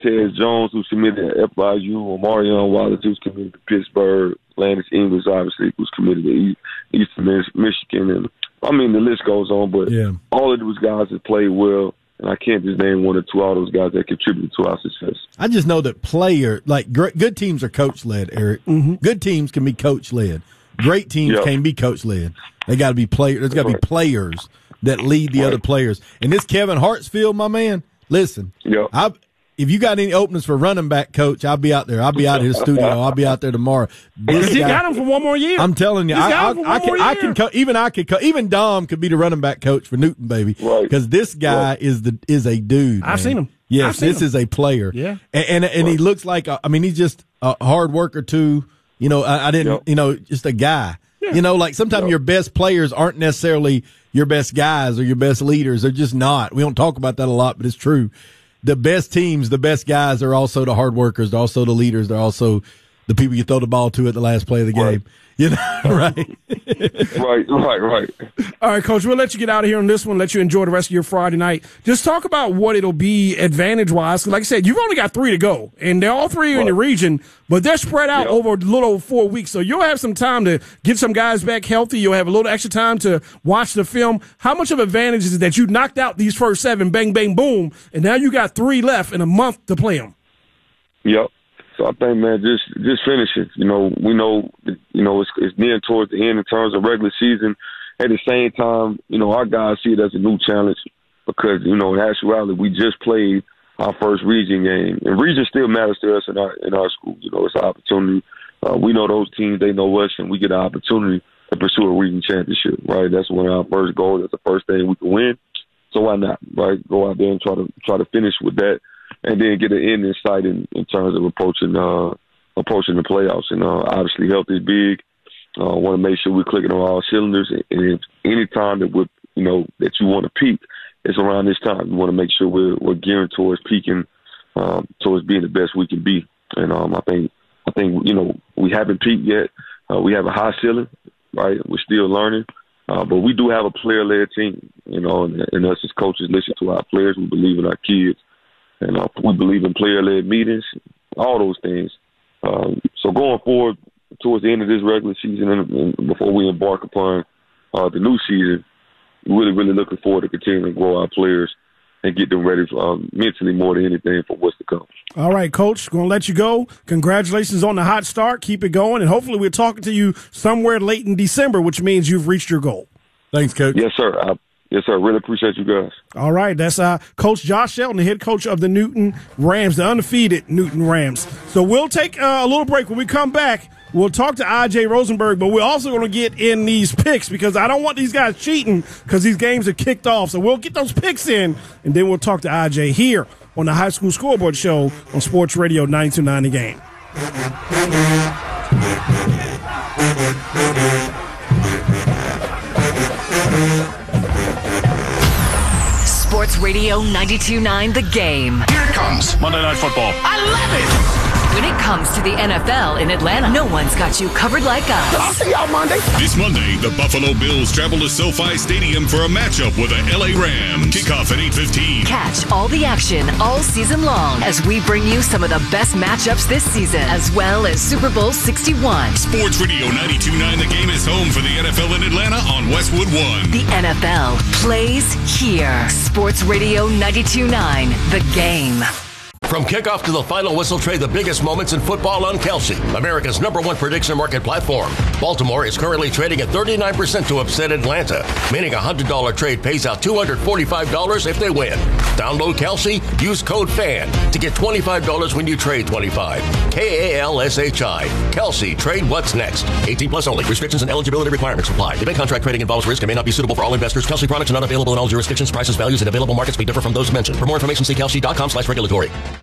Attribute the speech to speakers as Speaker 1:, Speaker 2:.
Speaker 1: Ted Jones, who's committed at FIU, Omarion Wallace, who's committed to Pittsburgh, Landis English, obviously, who's committed to Eastern Michigan. And I mean, the list goes on, but all of those guys have played well. And I can't just name one or two of those guys that contributed to our success.
Speaker 2: I just know that good teams are coach-led, Eric. Mm-hmm. Good teams can be coach-led. Great teams can't be coach-led. They got to be there's got to be players that lead the other players. And this Kevin Hartsfield, my man, listen, if you got any openings for running back, coach, I'll be out there. I'll be out in the studio. I'll be out there tomorrow.
Speaker 3: He got him for one more year.
Speaker 2: I'm telling you, even Dom could be the running back coach for Newton, baby, because this guy is a dude.
Speaker 3: I've seen him.
Speaker 2: Yes, this is a player.
Speaker 3: Yeah,
Speaker 2: and he looks like he's just a hard worker too. You know, just a guy. Yeah. You know, like sometimes your best players aren't necessarily your best guys or your best leaders. They're just not. We don't talk about that a lot, but it's true. The best teams, the best guys are also the hard workers. They're also the leaders. They're also the people you throw the ball to at the last play of the game. You know, right?
Speaker 1: Right.
Speaker 3: All right, Coach, we'll let you get out of here on this one, let you enjoy the rest of your Friday night. Just talk about what it'll be advantage-wise. Like I said, you've only got 3 to go, and they're all 3 in the region, but they're spread out over a little over 4 weeks. So you'll have some time to get some guys back healthy. You'll have a little extra time to watch the film. How much of an advantage is it that you knocked out these first 7, bang, bang, boom, and now you got 3 left in a month to play them?
Speaker 1: Yep. So I think, man, just finish it. You know, we know, it's near towards the end in terms of regular season. At the same time, our guys see it as a new challenge because, in actuality, we just played our first region game. And region still matters to us in our school. It's an opportunity. We know those teams, they know us, and we get an opportunity to pursue a region championship, right? That's one of our first goals. That's the first thing we can win. So why not, right? Go out there and try to finish with that. And then get an end in sight in terms of approaching the playoffs. And obviously, health is big. Want to make sure we're clicking on all cylinders. And any time that that you want to peak, it's around this time. We want to make sure we're gearing towards peaking, towards being the best we can be. And I think we haven't peaked yet. We have a high ceiling, right? We're still learning. But we do have a player-led team, and us as coaches listen to our players. We believe in our kids. And we believe in player-led meetings, all those things. So going forward towards the end of this regular season and before we embark upon the new season, really, really looking forward to continuing to grow our players and get them ready mentally more than anything for what's to come.
Speaker 3: All right, Coach, going to let you go. Congratulations on the hot start. Keep it going. And hopefully we're talking to you somewhere late in December, which means you've reached your goal.
Speaker 2: Thanks, Coach.
Speaker 1: Yes, sir. Yes, sir. Really appreciate you guys.
Speaker 3: All right. That's Coach Josh Shelton, the head coach of the Newton Rams, the undefeated Newton Rams. So we'll take a little break. When we come back, we'll talk to I.J. Rosenberg, but we're also going to get in these picks because I don't want these guys cheating because these games are kicked off. So we'll get those picks in, and then we'll talk to I.J. here on the High School Scoreboard Show on Sports Radio 92.9 The Game.
Speaker 4: Sports Radio 92.9 The Game.
Speaker 5: Here it comes. Monday Night Football.
Speaker 4: I love it. When it comes to the NFL in Atlanta, no one's got you covered like us.
Speaker 5: I'll see y'all Monday. This Monday, the Buffalo Bills travel to SoFi Stadium for a matchup with the LA Rams. Kickoff at 8:15.
Speaker 4: Catch all the action all season long as we bring you some of the best matchups this season, as well as Super Bowl 61.
Speaker 5: Sports Radio 92.9 The Game is home for the NFL in Atlanta on Westwood 1.
Speaker 4: The NFL plays here. Sports Radio 92.9 The Game.
Speaker 6: From kickoff to the final whistle, trade the biggest moments in football on Kelsey, America's #1 prediction market platform. Baltimore is currently trading at 39% to upset Atlanta, meaning a $100 trade pays out $245 if they win. Download Kelsey, use code FAN to get $25 when you trade 25. KALSHI. Kelsey, trade what's next. 18 plus only. Restrictions and eligibility requirements apply. Event contract trading involves risk and may not be suitable for all investors. Kelsey products are not available in all jurisdictions. Prices, values, and available markets may differ from those mentioned. For more information, see kelsey.com/regulatory.